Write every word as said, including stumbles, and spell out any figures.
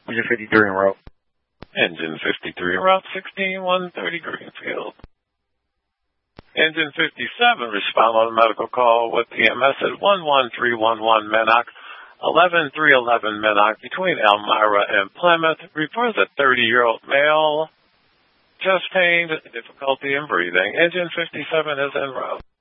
Engine fifty-three en route. Engine fifty-three, Route sixteen, one thirty Greenfield. Engine fifty-seven, respond on a medical call with E M S at one one three one one Menach, eleven three eleven Menach between Elmira and Plymouth. Reports a thirty-year-old male, chest pain, difficulty in breathing. Engine fifty-seven is en route.